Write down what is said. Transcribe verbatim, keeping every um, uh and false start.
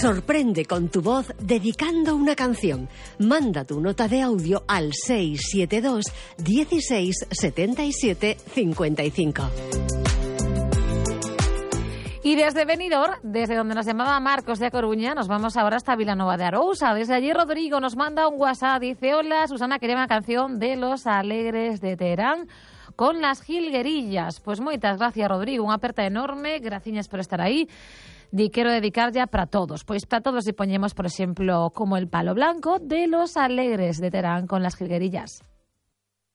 Sorprende con tu voz dedicando una canción. Manda tu nota de audio al seis siete dos, dieciséis, setenta y siete, cincuenta y cinco. Y desde Benidorm, desde donde nos llamaba Marcos de A Coruña, nos vamos ahora hasta Vilanova de Arousa. Desde allí Rodrigo nos manda un WhatsApp, dice: hola, Susana, quería una canción de Los Alegres de Terán con Las Jilguerillas. Pues moitas gracias, Rodrigo, unha aperta enorme, graciñas por estar aí. Di quero dedicar ya para todos. Pois para todos, si poñemos, por exemplo, como El Palo Blanco de Los Alegres de Terán con Las Jilguerillas.